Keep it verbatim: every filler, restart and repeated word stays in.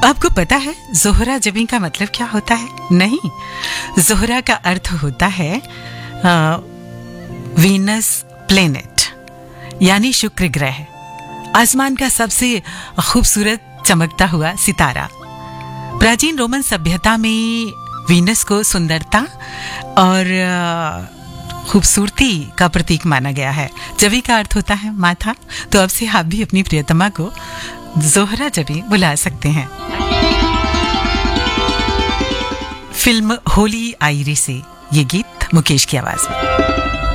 आपको पता है ज़ोहरा जबी का मतलब क्या होता है? नहीं, ज़ोहरा का अर्थ होता है आ, वीनस प्लेनेट, यानी शुक्र ग्रह, आसमान का सबसे खूबसूरत चमकता हुआ सितारा। प्राचीन रोमन सभ्यता में वीनस को सुंदरता और खूबसूरती का प्रतीक माना गया है। जबी का अर्थ होता है माथा, तो अब से आप भी अपनी प्रियतमा को ज़ोहरा जबी बुला सकते हैं। फिल्म होली आईरी से ये गीत मुकेश की आवाज में।